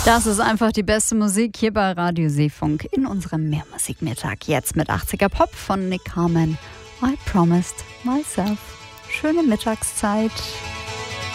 Das ist einfach die beste Musik hier bei Radio Seefunk in unserem Mehrmusikmittag. Jetzt mit 80er Pop von Nick Carmen. I promised myself. Schöne Mittagszeit.